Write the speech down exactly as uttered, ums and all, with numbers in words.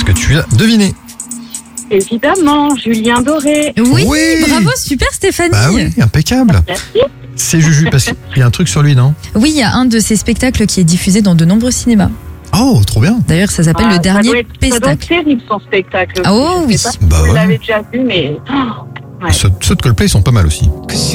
que tu as deviné. Évidemment, Julien Doré. Oui, Oui. bravo, super Stéphanie. Bah oui, impeccable. Merci. C'est Juju, parce qu'il y a un truc sur lui, non? Oui, il y a un de ces spectacles qui est diffusé dans de nombreux cinémas. Oh, trop bien. D'ailleurs, ça s'appelle Ah, le ça dernier doit être- Ça doit être Pestacle. terrible son spectacle. Ah, oh, Je oui. sais pas si Bah vous ouais. l'avez déjà vu, mais... oh, ouais. Ceux, ceux de Coldplay sont pas mal aussi.